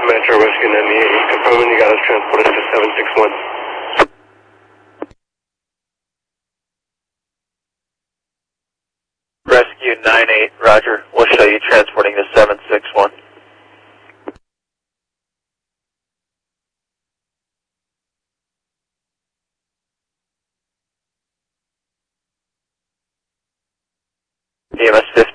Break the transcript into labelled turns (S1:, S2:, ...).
S1: Metro Rescue 98, confirming you got us transported to 761.
S2: Rescue 98, roger. We'll show you transporting to 761. EMS 50.